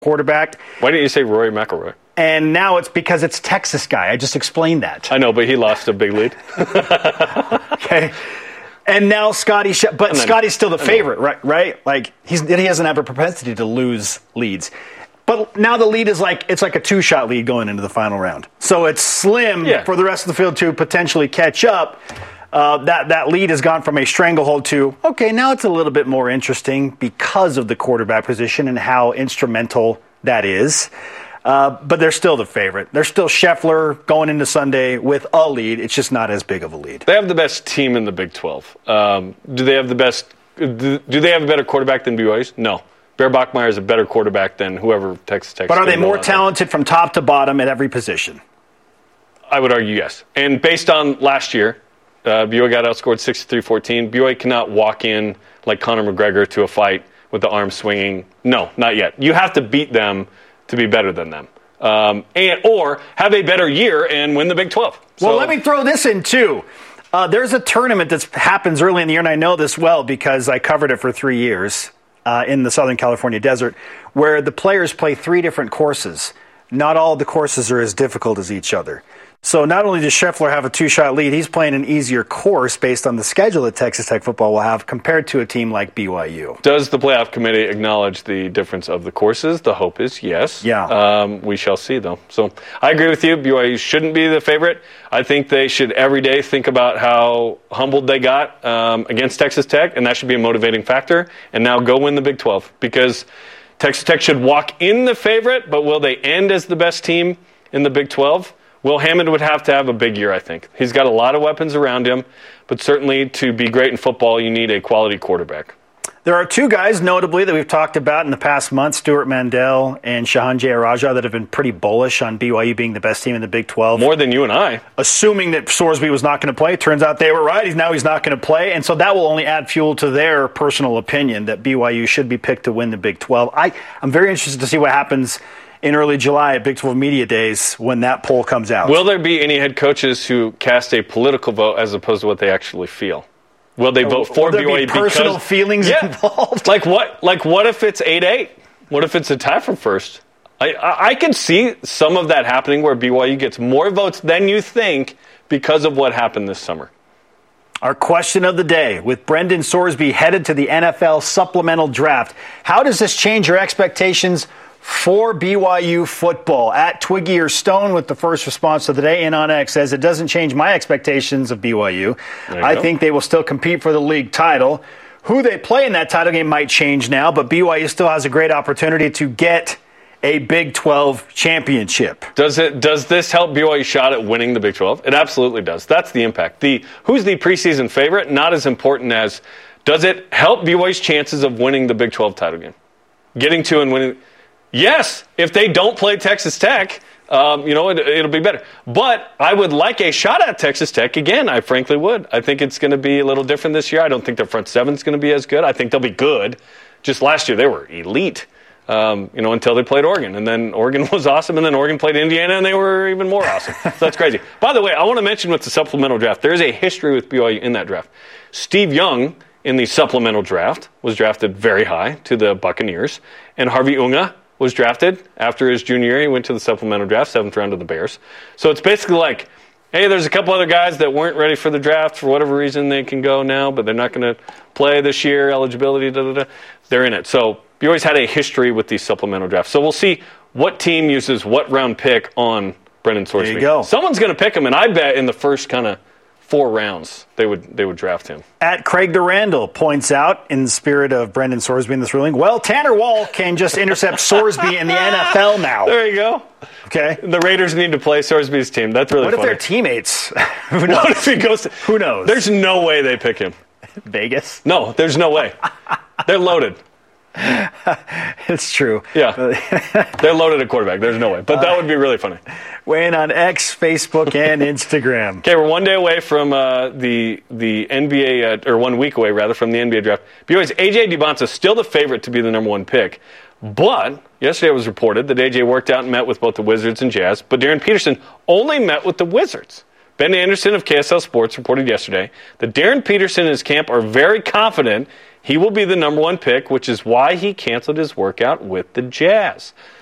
quarterback. Why didn't you say Rory McIlroy? And now it's because it's Texas guy. I just explained that. I know, but he lost a big lead. Okay. And now Scotty's still the favorite, right? Like he doesn't have a propensity to lose leads. But now the lead is it's like a 2-shot lead going into the final round. So it's slim for the rest of the field to potentially catch up. That lead has gone from a stranglehold to, okay, now it's a little bit more interesting because of the quarterback position and how instrumental that is. But they're still the favorite. They're still Scheffler going into Sunday with a lead. It's just not as big of a lead. They have the best team in the Big 12. Do they have the best? Do they have a better quarterback than BYU's? No. Bear Bachmeier is a better quarterback than whoever Texas Tech. But are they more talented from top to bottom at every position? I would argue yes. And based on last year, BYU got outscored 63-14. BYU cannot walk in like Conor McGregor to a fight with the arm swinging. No, not yet. You have to beat them to be better than them, or have a better year and win the Big 12. Well, let me throw this in too. There's a tournament that happens early in the year, and I know this well because I covered it for 3 years in the Southern California desert, where the players play 3 different courses. Not all the courses are as difficult as each other. So not only does Scheffler have a 2-shot lead, he's playing an easier course based on the schedule that Texas Tech football will have compared to a team like BYU. Does the playoff committee acknowledge the difference of the courses? The hope is yes. Yeah. We shall see, though. So I agree with you. BYU shouldn't be the favorite. I think they should every day think about how humbled they got against Texas Tech, and that should be a motivating factor. And now go win the Big 12 because Texas Tech should walk in the favorite, but will they end as the best team in the Big 12? Will Hammond would have to have a big year, I think. He's got a lot of weapons around him, but certainly to be great in football, you need a quality quarterback. There are 2 guys, notably, that we've talked about in the past month, Stuart Mandel and Shahan Jeyarajah, that have been pretty bullish on BYU being the best team in the Big 12. More than you and I. Assuming that Sorsby was not going to play. It turns out they were right. He's not going to play. And so that will only add fuel to their personal opinion that BYU should be picked to win the Big 12. I'm very interested to see what happens in early July at Big 12 Media Days when that poll comes out. Will there be any head coaches who cast a political vote as opposed to what they actually feel? Will they vote for BYU because personal feelings involved? Like what? Like what if it's 8-8? What if it's a tie for first? I can see some of that happening where BYU gets more votes than you think because of what happened this summer. Our question of the day, with Brendan Sorsby headed to the NFL supplemental draft, how does this change your expectations for BYU football? At Twiggy or Stone with the first response of the day. In on X says, it doesn't change my expectations of BYU. I think they will still compete for the league title. Who they play in that title game might change now, but BYU still has a great opportunity to get a Big 12 championship. Does this help BYU's shot at winning the Big 12? It absolutely does. That's the impact. Who's the preseason favorite? Not as important as does it help BYU's chances of winning the Big 12 title game? Getting to and winning. Yes, if they don't play Texas Tech, it'll be better. But I would like a shot at Texas Tech again. I frankly would. I think it's going to be a little different this year. I don't think their front seven's going to be as good. I think they'll be good. Just last year they were elite, until they played Oregon. And then Oregon was awesome, and then Oregon played Indiana, and they were even more awesome. So that's crazy. By the way, I want to mention with the supplemental draft, there is a history with BYU in that draft. Steve Young, in the supplemental draft, was drafted very high to the Buccaneers, and Harvey Unga was drafted after his junior year. He went to the supplemental draft, 7th round to the Bears. So it's basically like, hey, there's a couple other guys that weren't ready for the draft for whatever reason. They can go now, but they're not going to play this year, eligibility, They're in it. So BYU's had a history with these supplemental drafts. So we'll see what team uses what round pick on Brendan Sorsby. There you go. Someone's going to pick him, and I bet in the first kind of 4 rounds they would draft him. At Craig Durandal points out, in the spirit of Brendan Sorsby in this ruling, well, Tanner Wall can just intercept Sorsby in the NFL now. There you go. Okay. The Raiders need to play Sorsby's team. That's really funny. What if they're teammates? Who knows? What if he goes to, who knows? There's no way they pick him. Vegas? No, there's no way. They're loaded. It's true. Yeah. They're loaded at quarterback. There's no way. But that would be really funny. Weigh in on X, Facebook, and Instagram. Okay, we're 1 day away from the NBA, or 1 week away, rather, from the NBA draft. BYU's A.J. Dubonsa still the favorite to be the number 1 pick. But yesterday it was reported that A.J. worked out and met with both the Wizards and Jazz, but Darren Peterson only met with the Wizards. Ben Anderson of KSL Sports reported yesterday that Darren Peterson and his camp are very confident He will be the number one pick, which is why he canceled his workout with the Jazz.